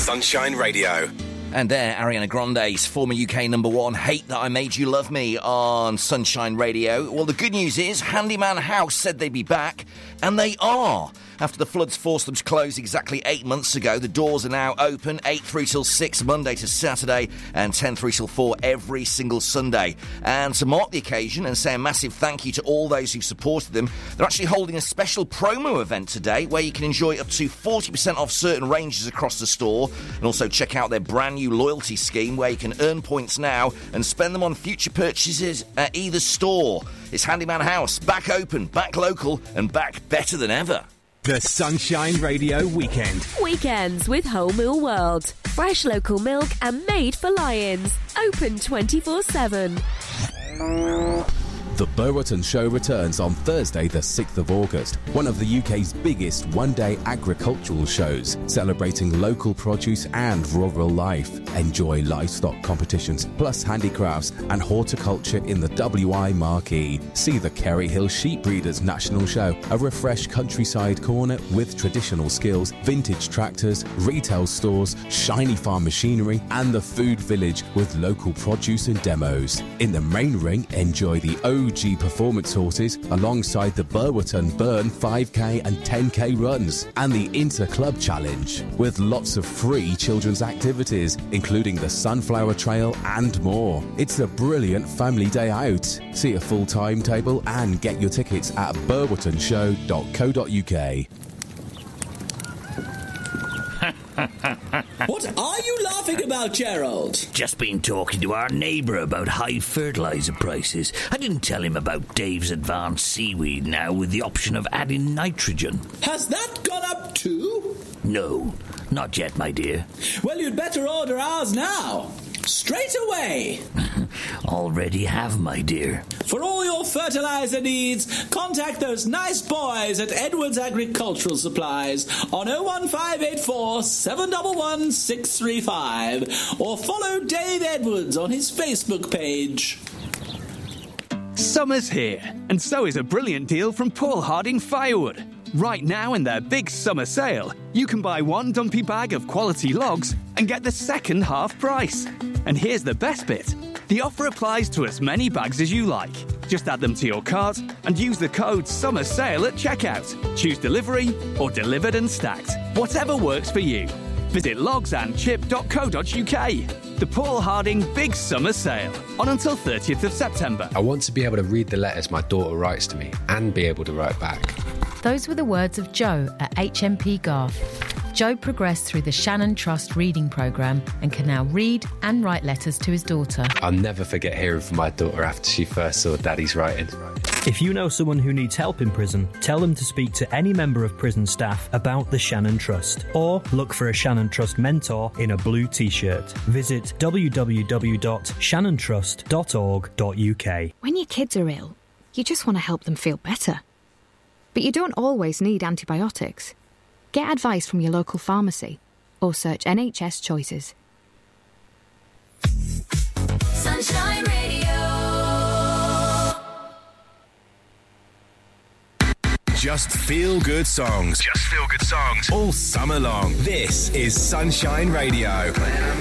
Sunshine Radio. And there, Ariana Grande's former UK number one, Hate That I Made You Love Me, on Sunshine Radio. Well, the good news is Handyman House said they'd be back, and they are. After the floods forced them to close exactly 8 months ago, the doors are now open, 8 through till 6 Monday to Saturday, and 10 through till 4 every single Sunday. And to mark the occasion and say a massive thank you to all those who've supported them, they're actually holding a special promo event today where you can enjoy up to 40% off certain ranges across the store, and also check out their brand new loyalty scheme where you can earn points now and spend them on future purchases at either store. It's Handyman House, back open, back local, and back better than ever. The Sunshine Radio Weekend. Weekends with Whole Mill World. Fresh local milk and made for lions. Open 24/7. The Burwood Show returns on Thursday the 6th of August, one of the UK's biggest one-day agricultural shows, celebrating local produce and rural life. Enjoy livestock competitions, plus handicrafts and horticulture in the WI marquee. See the Kerry Hill Sheep Breeders National Show, a refreshed countryside corner with traditional skills, vintage tractors, retail stores, shiny farm machinery, and the food village with local produce and demos. In the main ring, enjoy the OG performance horses alongside the Burwood Burn 5k and 10k runs and the Inter-Club Challenge with lots of free children's activities including the Sunflower Trail and more. It's a brilliant family day out. See a full timetable and get your tickets at burwotonshow.co.uk. What are you laughing about, Gerald? Just been talking to our neighbour about high fertiliser prices. I didn't tell him about Dave's Advanced Seaweed now with the option of adding nitrogen. Has that gone up too? No, not yet, my dear. Well, you'd better order ours now. Straight away. Already have, my dear. For all your fertiliser needs, contact those nice boys at Edwards Agricultural Supplies on 01584 711 635 or follow Dave Edwards on his Facebook page. Summer's here, and so is a brilliant deal from Paul Harding Firewood. Right now, in their big summer sale, you can buy one dumpy bag of quality logs and get the second half price. And here's the best bit. The offer applies to as many bags as you like. Just add them to your cart and use the code SUMMERSALE at checkout. Choose delivery or delivered and stacked. Whatever works for you. Visit logsandchip.co.uk. The Paul Harding Big Summer Sale. On until 30th of September. I want to be able to read the letters my daughter writes to me and be able to write back. Those were the words of Joe at HMP Garth. Joe progressed through the Shannon Trust reading programme and can now read and write letters to his daughter. I'll never forget hearing from my daughter after she first saw Daddy's writing. If you know someone who needs help in prison, tell them to speak to any member of prison staff about the Shannon Trust, or look for a Shannon Trust mentor in a blue t-shirt. Visit www.shannontrust.org.uk. When your kids are ill, you just want to help them feel better. But you don't always need antibiotics. Get advice from your local pharmacy or search NHS Choices. Sunshine Radio. Just feel good songs. Just feel good songs. All summer long. This is Sunshine Radio.